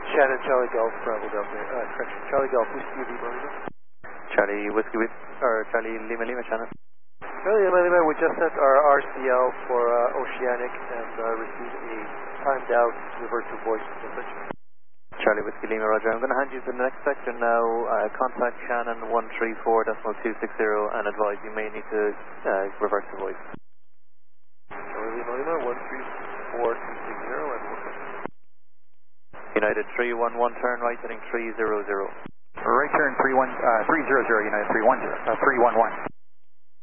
Shannon, Charlie Golf, Bravo Delta, correction, Charlie Golf, Whiskey Lima Lima. Charlie Whiskey or Charlie Lima Lima, Shannon. Charlie Lima Lima, we just sent our RCL for Oceanic and received a timed out revert to voice message. Charlie Whiskey Lima, Roger. I'm going to hand you to the next section now. Contact Shannon 134.260 and advise you may need to revert to voice. Charlie Lima Lima, 134.260 and United 311, turn right, heading 300. Right turn 300, United 311.